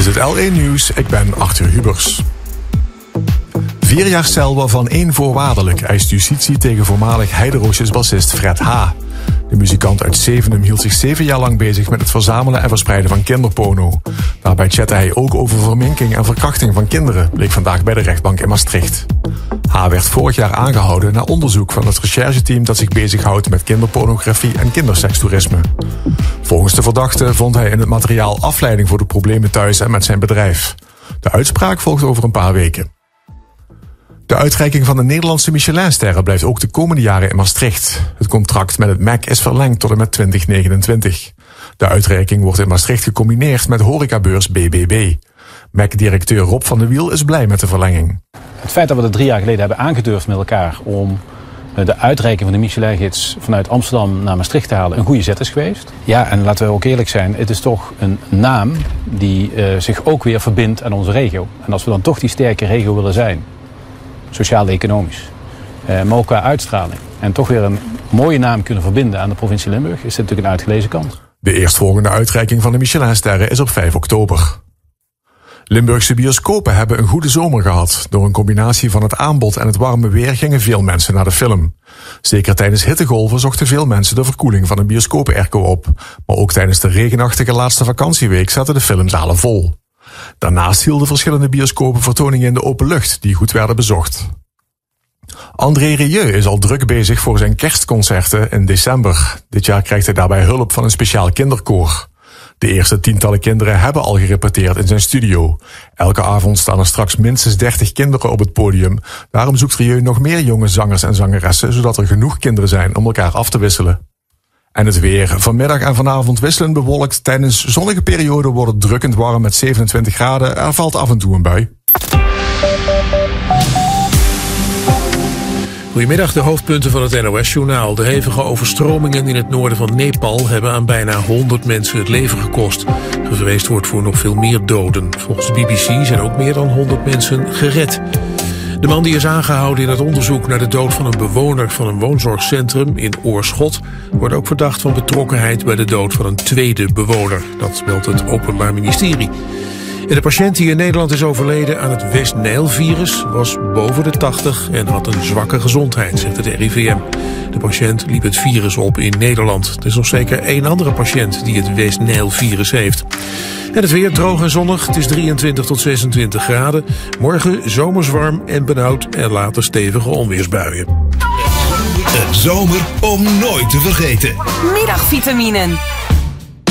is het L1 Nieuws, ik ben Arthur Hubers. 4 jaar cel, waarvan 1 voorwaardelijk, eist justitie tegen voormalig Heideroosjes-bassist Fred H. De muzikant uit Zevenum hield zich 7 jaar lang bezig met het verzamelen en verspreiden van kinderporno. Daarbij chatte hij ook over verminking en verkrachting van kinderen, bleek vandaag bij de rechtbank in Maastricht. H. werd vorig jaar aangehouden na onderzoek van het rechercheteam dat zich bezighoudt met kinderpornografie en kindersekstoerisme. Volgens de verdachte vond hij in het materiaal afleiding voor de problemen thuis en met zijn bedrijf. De uitspraak volgt over een paar weken. De uitreiking van de Nederlandse Michelinsterren blijft ook de komende jaren in Maastricht. Het contract met het MEC is verlengd tot en met 2029. De uitreiking wordt in Maastricht gecombineerd met horecabeurs BBB. MEC-directeur Rob van de Wiel is blij met de verlenging. Het feit dat we dat 3 jaar geleden hebben aangedurfd met elkaar om de uitreiking van de Michelin-gids vanuit Amsterdam naar Maastricht te halen een goede zet is geweest. Ja, en laten we ook eerlijk zijn, het is toch een naam die zich ook weer verbindt aan onze regio. En als we dan toch die sterke regio willen zijn, sociaal-economisch, maar ook qua uitstraling, en toch weer een mooie naam kunnen verbinden aan de provincie Limburg, is dit natuurlijk een uitgelezen kans. De eerstvolgende uitreiking van de Michelinsterren is op 5 oktober. Limburgse bioscopen hebben een goede zomer gehad. Door een combinatie van het aanbod en het warme weer gingen veel mensen naar de film. Zeker tijdens hittegolven zochten veel mensen de verkoeling van een bioscoop-airco op. Maar ook tijdens de regenachtige laatste vakantieweek zaten de filmzalen vol. Daarnaast hielden verschillende bioscopen vertoningen in de open lucht die goed werden bezocht. André Rieu is al druk bezig voor zijn kerstconcerten in december. Dit jaar krijgt hij daarbij hulp van een speciaal kinderkoor. De eerste tientallen kinderen hebben al gerepeteerd in zijn studio. Elke avond staan er straks minstens 30 kinderen op het podium. Daarom zoekt Rieu nog meer jonge zangers en zangeressen, zodat er genoeg kinderen zijn om elkaar af te wisselen. En het weer. Vanmiddag en vanavond wisselend bewolkt. Tijdens zonnige perioden wordt het drukkend warm met 27 graden. Er valt af en toe een bui. Goedemiddag, de hoofdpunten van het NOS-journaal. De hevige overstromingen in het noorden van Nepal hebben aan bijna 100 mensen het leven gekost. Gevreesd wordt voor nog veel meer doden. Volgens de BBC zijn ook meer dan 100 mensen gered. De man die is aangehouden in het onderzoek naar de dood van een bewoner van een woonzorgcentrum in Oorschot wordt ook verdacht van betrokkenheid bij de dood van een tweede bewoner. Dat meldt het Openbaar Ministerie. En de patiënt die in Nederland is overleden aan het West-Nijl-virus was boven de 80 en had een zwakke gezondheid, zegt het RIVM. De patiënt liep het virus op in Nederland. Er is nog zeker 1 andere patiënt die het West-Nijl-virus heeft. En het weer droog en zonnig. Het is 23 tot 26 graden. Morgen zomers warm en benauwd en later stevige onweersbuien. Een zomer om nooit te vergeten. Middagvitaminen.